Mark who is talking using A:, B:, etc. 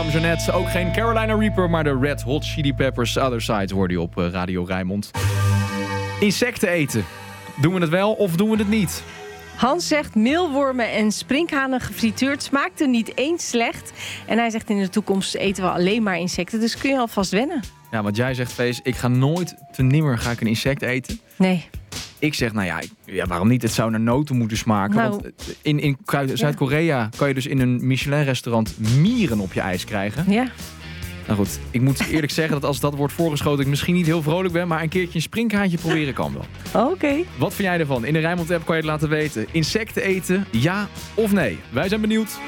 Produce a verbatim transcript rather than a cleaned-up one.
A: zo net. Ook geen Carolina Reaper, maar de Red Hot Chili Peppers. Other Side hoorde je op Radio Rijnmond. Insecten eten. Doen we het wel of doen we het niet?
B: Hans zegt meelwormen en sprinkhanen gefrituurd smaakten niet eens slecht. En hij zegt in de toekomst eten we alleen maar insecten. Dus kun je alvast wennen.
A: Ja, want jij zegt, Fees, ik ga nooit te nimmer ga ik een insect eten.
B: Nee.
A: Ik zeg, nou ja, ja, waarom niet? Het zou naar noten moeten smaken.
B: Nou,
A: want in, in Zuid-Korea kan je dus in een Michelin-restaurant mieren op je ijs krijgen.
B: Ja.
A: Nou goed, ik moet eerlijk zeggen dat als dat wordt voorgeschoten... ik misschien niet heel vrolijk ben, maar een keertje een sprinkhaantje proberen kan wel.
B: Oké. Okay.
A: Wat vind jij ervan? In de Rijnmond-app kan je het laten weten. Insecten eten, ja of nee? Wij zijn benieuwd.